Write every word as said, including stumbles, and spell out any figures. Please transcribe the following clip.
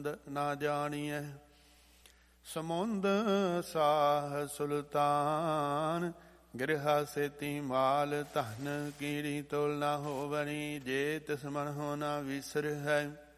ਨਾ ਜਾਣੀਐ। ਸਮੁੰਦ ਸਾਹ ਸੁਲਤਾਨ ਗਿਰਹਾ ਸੇਤੀ ਮਾਲ ਧਨ ਕੀੜੀ ਤੋਲ ਨਾ ਹੋਵਣੀ। ਜੇ ਤਿਸ ਮਨ ਹੋ ਨਾ ਵਿਸਰ ਹੈ